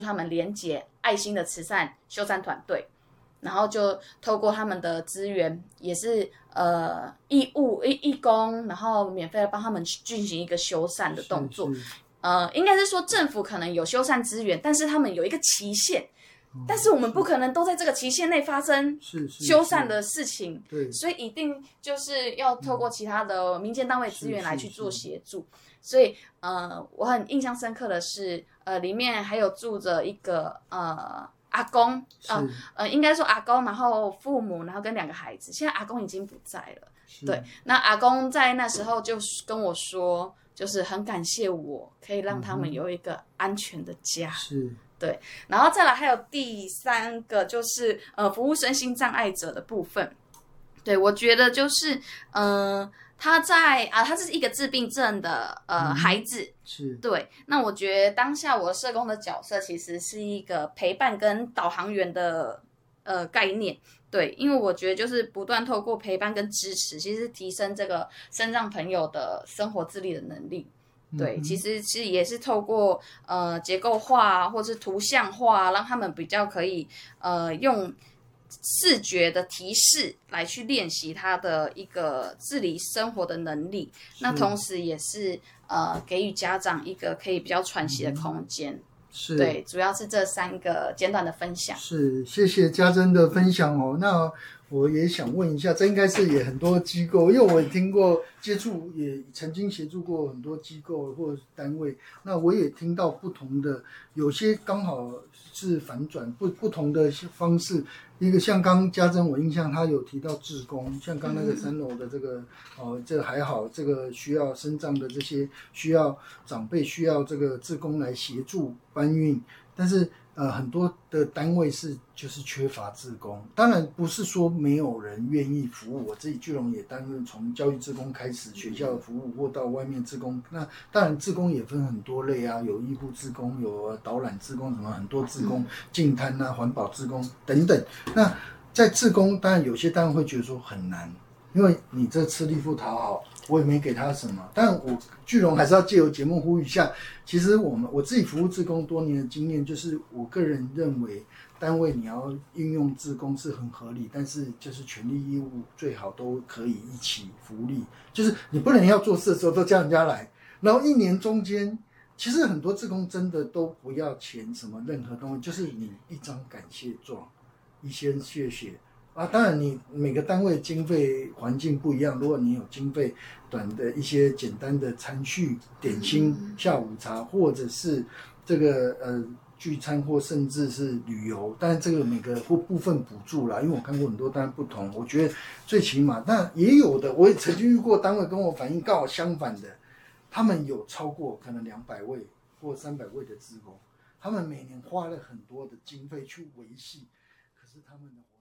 他们连结爱心的慈善修缮团队，然后就透过他们的资源，也是义工，然后免费的帮他们进行一个修缮的动作。应该是说政府可能有修缮资源，但是他们有一个期限。但是我们不可能都在这个期限内发生修缮的事情，所以一定就是要透过其他的民间单位资源来去做协助。所以我很印象深刻的是，里面还有住着一个阿公，应该说阿公，然后父母，然后跟2个孩子。现在阿公已经不在了，对。那阿公在那时候就跟我说，就是很感谢我可以让他们有一个安全的家。对，然后再来还有第3个就是服务身心障碍者的部分。对，我觉得就是他是一个自闭症的孩子，对。那我觉得当下我社工的角色其实是一个陪伴跟导航员的概念。对，因为我觉得就是不断透过陪伴跟支持，其实提升这个身障朋友的生活自理的能力。对，其实也是透过结构化或是图像化，让他们比较可以用视觉的提示来去练习他的一个自理生活的能力。那同时也是给予家长一个可以比较喘息的空间。对，主要是这3个简短的分享。 谢谢家珍的分享哦。那我也想问一下，这应该是也很多机构，因为我也听过接触，也曾经协助过很多机构或者单位。那我也听到不同的，有些刚好是反转，不同的方式。一个像刚家珍，我印象他有提到志工，像刚那个3楼的这个这个还好，这个需要身障的这些需要长辈需要这个志工来协助搬运，但是很多的单位就是缺乏志工。当然不是说没有人愿意服务，我自己聚龙也担任从教育志工开始，学校的服务或到外面志工。那当然志工也分很多类啊，有医护志工，有导览志工，什么很多志工，净滩啊、环保志工等等。那在志工当然有些单位会觉得说很难，因为你这吃力不讨好，我也没给他什么。但我聚龙还是要借由节目呼吁一下，其实我自己服务志工多年的经验，就是我个人认为单位你要运用志工是很合理，但是就是权利义务最好都可以一起福利，就是你不能要做事的时候都叫人家来，然后1年中间其实很多志工真的都不要钱什么任何东西，就是你一张感谢状，一些谢谢啊。当然你每个单位经费环境不一样，如果你有经费短的一些简单的餐叙、点心、下午茶，或者是这个聚餐或甚至是旅游，但这个每个或部分补助啦，因为我看过很多单位不同，我觉得最起码，那也有的我也曾经遇过单位跟我反映刚好相反的，他们有超过可能200位或300位的志工，他们每年花了很多的经费去维系，可是他们的